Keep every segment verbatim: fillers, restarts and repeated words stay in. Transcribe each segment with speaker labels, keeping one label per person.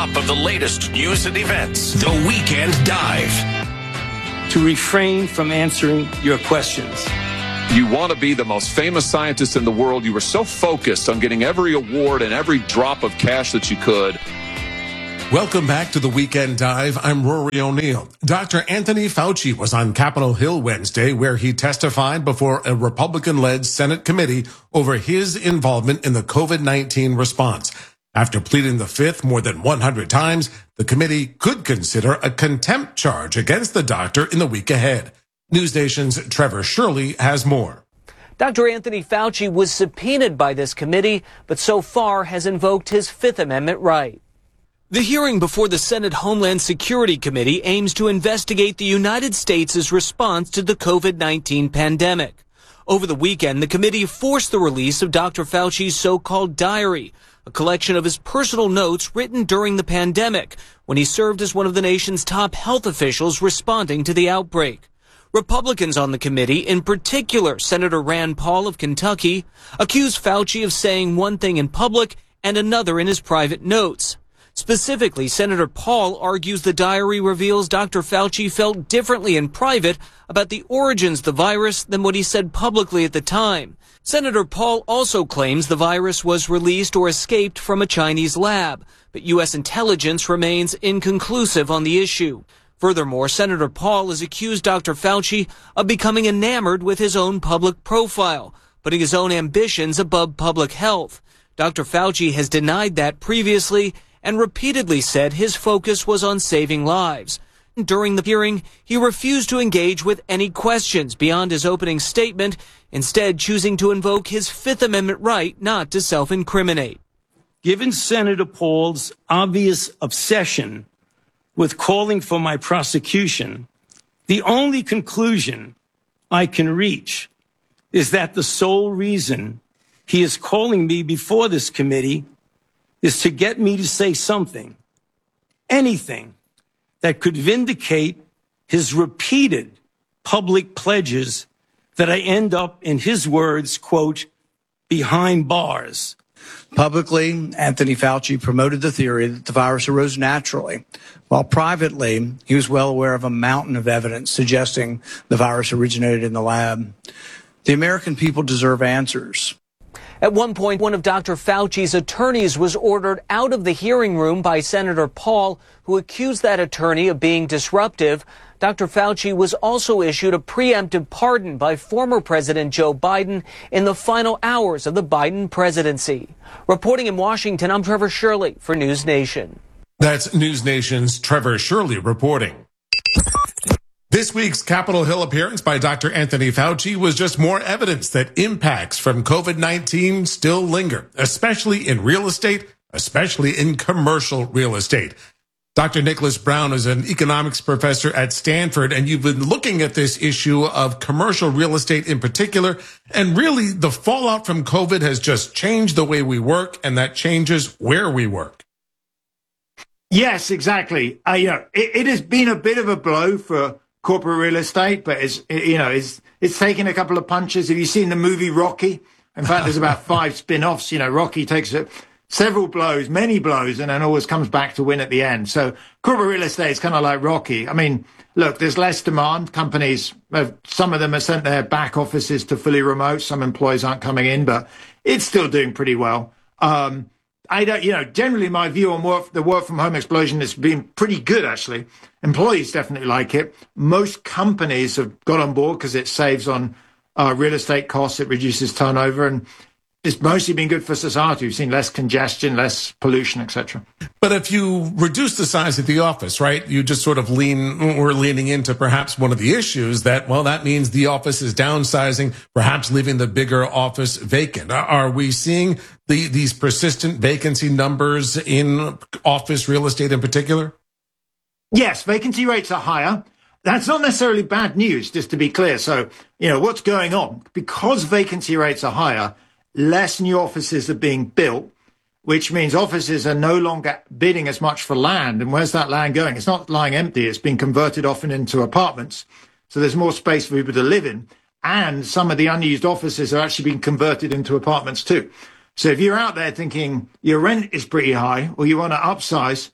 Speaker 1: top of the latest news and events. The Weekend Dive.
Speaker 2: To refrain from answering your questions.
Speaker 3: You want to be the most famous scientist in the world. You were so focused on getting every award and every drop of cash that you could.
Speaker 4: Welcome back to the Weekend Dive. I'm Rory O'Neill. Doctor Anthony Fauci was on Capitol Hill Wednesday, where he testified before a Republican-led Senate committee over his involvement in the COVID nineteen response. After pleading the fifth more than one hundred times, the committee could consider a contempt charge against the doctor in the week ahead. NewsNation's Trevor Shirley has more.
Speaker 5: Doctor Anthony Fauci was subpoenaed by this committee, but so far has invoked his Fifth Amendment right. The hearing before the Senate Homeland Security Committee aims to investigate the United States' response to the COVID nineteen pandemic. Over the weekend, the committee forced the release of Doctor Fauci's so-called diary, a collection of his personal notes written during the pandemic when he served as one of the nation's top health officials responding to the outbreak. Republicans on the committee, in particular Senator Rand Paul of Kentucky, accused Fauci of saying one thing in public and another in his private notes. Specifically, Senator Paul argues the diary reveals Doctor Fauci felt differently in private about the origins of the virus than what he said publicly at the time. Senator Paul also claims the virus was released or escaped from a Chinese lab, but U S intelligence remains inconclusive on the issue. Furthermore, Senator Paul has accused Doctor Fauci of becoming enamored with his own public profile, putting his own ambitions above public health. Doctor Fauci has denied that previously and repeatedly said his focus was on saving lives. During the hearing, he refused to engage with any questions beyond his opening statement, instead choosing to invoke his Fifth Amendment right not to self-incriminate.
Speaker 2: Given Senator Paul's obvious obsession with calling for my prosecution, the only conclusion I can reach is that the sole reason he is calling me before this committee is to get me to say something, anything, that could vindicate his repeated public pledges that I end up, in his words, quote, behind bars.
Speaker 6: Publicly, Anthony Fauci promoted the theory that the virus arose naturally, while privately, he was well aware of a mountain of evidence suggesting the virus originated in the lab. The American people deserve answers.
Speaker 5: At one point, one of Doctor Fauci's attorneys was ordered out of the hearing room by Senator Paul, who accused that attorney of being disruptive. Doctor Fauci was also issued a preemptive pardon by former President Joe Biden in the final hours of the Biden presidency. Reporting in Washington, I'm Trevor Shirley for NewsNation.
Speaker 4: That's NewsNation's Trevor Shirley reporting. This week's Capitol Hill appearance by Doctor Anthony Fauci was just more evidence that impacts from COVID nineteen still linger, especially in real estate, especially in commercial real estate. Doctor Nicholas Brown is an economics professor at Stanford, and you've been looking at this issue of commercial real estate in particular, and really the fallout from COVID has just changed the way we work, and that changes where we work.
Speaker 7: Yes, exactly. Uh, you know, it, it has been a bit of a blow for corporate real estate, but it's, you know, it's, it's taken a couple of punches. Have you seen the movie Rocky? In fact, there's about five spin-offs. You know, Rocky takes a, several blows, many blows, and then always comes back to win at the end. So corporate real estate is kind of like Rocky. I mean, look, there's less demand. Companies, have, some of them have sent their back offices to fully remote. Some employees aren't coming in, but it's still doing pretty well. Um, I don't, you know, generally my view on work, the work from home explosion has been pretty good, actually. Employees definitely like it. Most companies have got on board because it saves on uh, real estate costs, it reduces turnover, and it's mostly been good for society. We've seen less congestion, less pollution, et cetera.
Speaker 4: But if you reduce the size of the office, right, you just sort of lean, we're leaning into perhaps one of the issues that, well, that means the office is downsizing, perhaps leaving the bigger office vacant. Are we seeing the, these persistent vacancy numbers in office real estate in particular?
Speaker 7: Yes, vacancy rates are higher. That's not necessarily bad news, just to be clear. So, you know, what's going on? Because vacancy rates are higher, less new offices are being built, which means offices are no longer bidding as much for land. And where's that land going? It's not lying empty. It's being converted often into apartments. So there's more space for people to live in. And some of the unused offices are actually being converted into apartments too. So if you're out there thinking your rent is pretty high or you want to upsize,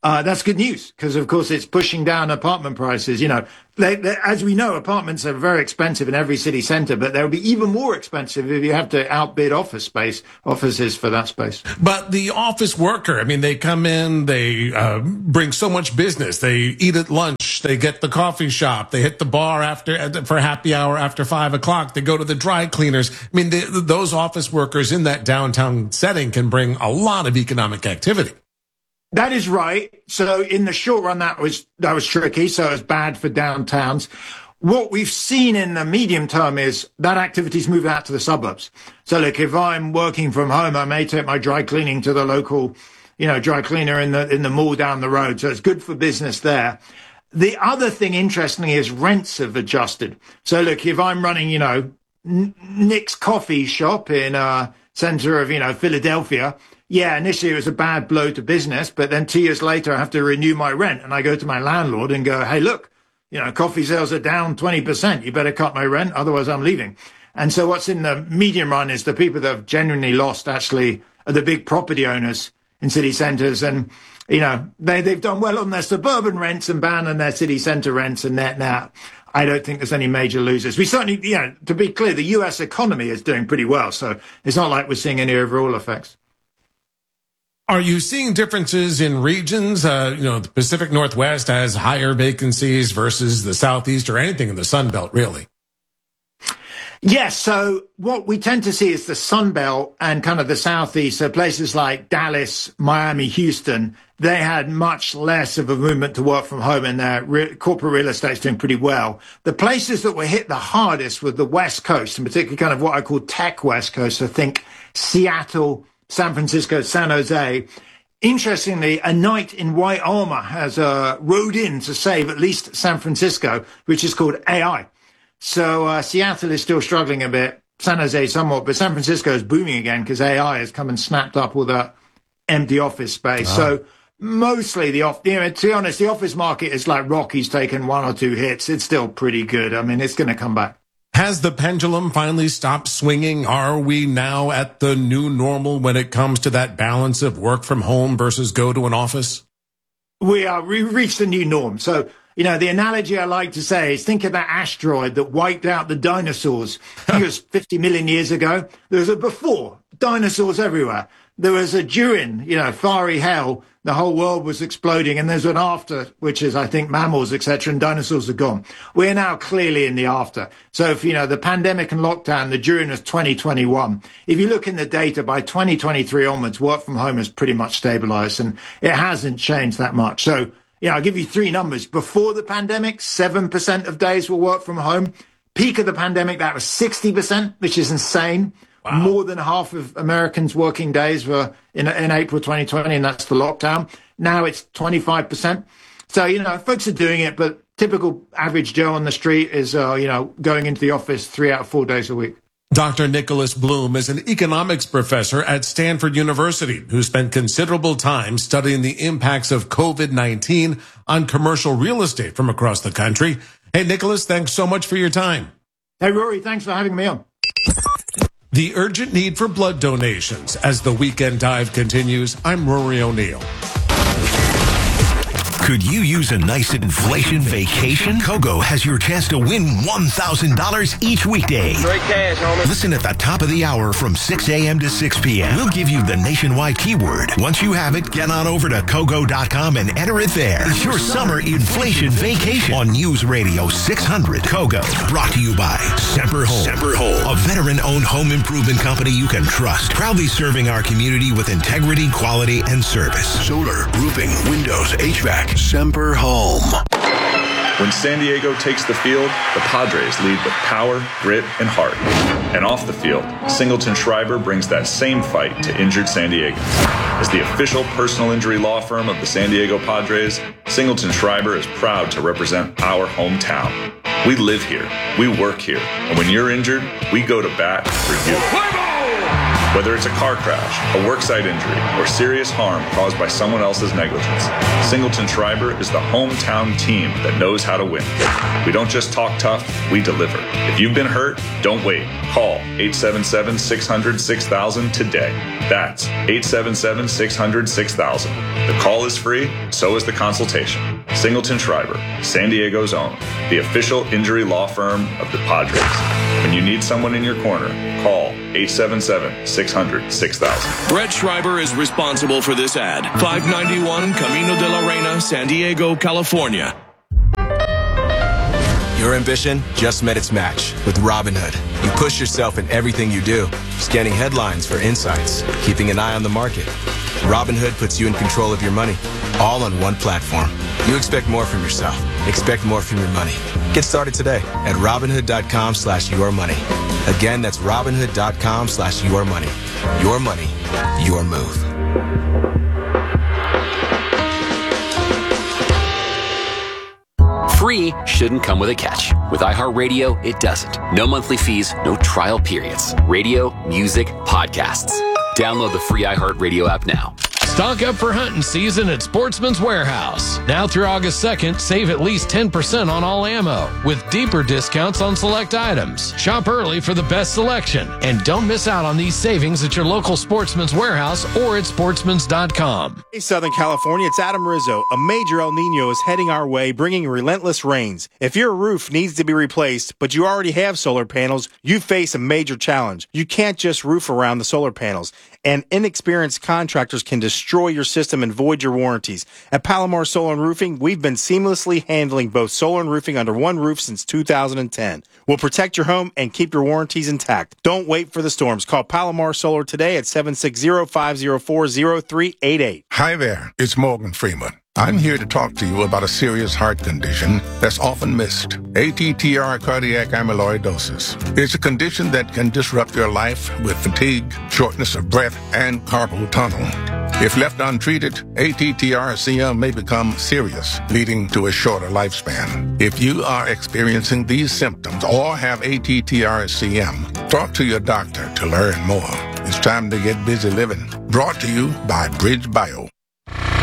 Speaker 7: Uh, that's good news because, of course, it's pushing down apartment prices. You know, they, they, as we know, apartments are very expensive in every city centre, but they'll be even more expensive if you have to outbid office space, offices for that space.
Speaker 4: But the office worker, I mean, they come in, they uh, bring so much business. They eat at lunch, they get the coffee shop, they hit the bar after for happy hour after five o'clock. They go to the dry cleaners. I mean, they, those office workers in that downtown setting can bring a lot of economic activity.
Speaker 7: That is right. So in the short run, that was that was tricky. So it was bad for downtowns. What we've seen in the medium term is that activities move out to the suburbs. So look, if I'm working from home, I may take my dry cleaning to the local, you know, dry cleaner in the in the mall down the road. So it's good for business there. The other thing, interestingly, is rents have adjusted. So look, if I'm running, you know, Nick's coffee shop in uh center of, you know, Philadelphia. Yeah, initially it was a bad blow to business, but then two years later I have to renew my rent and I go to my landlord and go, hey, look, you know, coffee sales are down twenty percent. You better cut my rent, otherwise I'm leaving. And so what's in the medium run is the people that have genuinely lost actually are the big property owners in city centres. And, you know, they, they've done well on their suburban rents and banned on their city centre rents and net now. I don't think there's any major losers. We certainly, you know, to be clear, the U S economy is doing pretty well. So it's not like we're seeing any overall effects.
Speaker 4: Are you seeing differences in regions? Uh, you know, the Pacific Northwest has higher vacancies versus the Southeast or anything in the Sun Belt, really?
Speaker 7: Yes. So what we tend to see is the Sun Belt and kind of the Southeast. So places like Dallas, Miami, Houston, they had much less of a movement to work from home, and their re- corporate real estate's doing pretty well. The places that were hit the hardest were the West Coast, and particularly kind of what I call tech West Coast. So think Seattle, San Francisco, San Jose. Interestingly, a knight in white armor has uh, rode in to save at least San Francisco, which is called A I. So uh, Seattle is still struggling a bit, San Jose somewhat, but San Francisco is booming again because A I has come and snapped up all that empty office space. Wow. So mostly the off, you know, to be honest, the office market is like Rocky's taken one or two hits. It's still pretty good. I mean, it's going to come back.
Speaker 4: Has the pendulum finally stopped swinging? Are we now at the new normal when it comes to that balance of work from home versus go to an office?
Speaker 7: We are. We reached the new norm. So, you know, the analogy I like to say is think of that asteroid that wiped out the dinosaurs. I think it was fifty million years ago. There was a before, dinosaurs everywhere. There was a during, you know, fiery hell. The whole world was exploding. And there's an after, which is, I think, mammals, et cetera, and dinosaurs are gone. We're now clearly in the after. So if, you know, the pandemic and lockdown, the during was twenty twenty-one. If you look in the data, by twenty twenty-three onwards, work from home has pretty much stabilized, and it hasn't changed that much. So, you know, I'll give you three numbers. Before the pandemic, seven percent of days will work from home. Peak of the pandemic, that was sixty percent, which is insane. Wow. More than half of Americans' working days were in, in April twenty twenty, and that's the lockdown. Now it's twenty-five percent. So, you know, folks are doing it, but typical average Joe on the street is, uh, you know, going into the office three out of four days a week.
Speaker 4: Doctor Nicholas Bloom is an economics professor at Stanford University who spent considerable time studying the impacts of COVID nineteen on commercial real estate from across the country. Hey, Nicholas, thanks so much for your time.
Speaker 7: Hey, Rory, thanks for having me on.
Speaker 4: The urgent need for blood donations. As the weekend dive continues, I'm Rory O'Neill.
Speaker 1: Could you use a nice inflation vacation? Kogo has your chance to win one thousand dollars each weekday.
Speaker 8: Great cash, homie.
Speaker 1: Listen at the top of the hour from six a.m. to six p.m. We'll give you the nationwide keyword. Once you have it, get on over to Kogo dot com and enter it there. It's your summer inflation vacation on News Radio six hundred Kogo. Brought to you by Semper Home. Semper Home, a veteran-owned home improvement company you can trust. Proudly serving our community with integrity, quality, and service. Solar, roofing, windows, H V A C. Semper Home.
Speaker 9: When San Diego takes the field, the Padres lead with power, grit, and heart. And off the field, Singleton Schreiber brings that same fight to injured San Diegans. As the official personal injury law firm of the San Diego Padres, Singleton Schreiber is proud to represent our hometown. We live here, we work here, and when you're injured, we go to bat for you. Whether it's a car crash, a worksite injury, or serious harm caused by someone else's negligence, Singleton Schreiber is the hometown team that knows how to win. We don't just talk tough, we deliver. If you've been hurt, don't wait. Call eight seven seven, six hundred, six thousand today. That's eight seven seven, six hundred, six thousand. The call is free, so is the consultation. Singleton Schreiber, San Diego's own, the official injury law firm of the Padres. When you need someone in your corner, call eight seven seven, six hundred, six thousand.
Speaker 8: Brett Schreiber is responsible for this ad. five ninety-one Camino de la Reina, San Diego, California.
Speaker 10: Your ambition just met its match with Robinhood. You push yourself in everything you do, scanning headlines for insights, keeping an eye on the market. Robinhood puts you in control of your money, all on one platform. You expect more from yourself. Expect more from your money. Get started today at Robinhood.com slash your money. Again, that's Robinhood.com slash your money. Your money, your move.
Speaker 11: Free shouldn't come with a catch. With iHeartRadio, it doesn't. No monthly fees, no trial periods. Radio, music, podcasts. Download the free iHeartRadio app now.
Speaker 12: Stock up for hunting season at Sportsman's Warehouse. Now through August second, save at least ten percent on all ammo, with deeper discounts on select items. Shop early for the best selection, and don't miss out on these savings at your local Sportsman's Warehouse or at sportsmans dot com.
Speaker 13: Hey, Southern California, it's Adam Rizzo. A major El Nino is heading our way, bringing relentless rains. If your roof needs to be replaced, but you already have solar panels, you face a major challenge. You can't just roof around the solar panels, and inexperienced contractors can destroy destroy your system and void your warranties. At Palomar Solar and Roofing, we've been seamlessly handling both solar and roofing under one roof since two thousand ten. We'll protect your home and keep your warranties intact. Don't wait for the storms. Call Palomar Solar today at seven six zero, five zero four, zero three eight eight.
Speaker 14: Hi there, it's Morgan Freeman. I'm here to talk to you about a serious heart condition that's often missed. A T T R cardiac amyloidosis. It's a condition that can disrupt your life with fatigue, shortness of breath, and carpal tunnel. If left untreated, A T T R C M may become serious, leading to a shorter lifespan. If you are experiencing these symptoms or have A T T R C M, talk to your doctor to learn more. It's time to get busy living. Brought to you by Bridge Bio.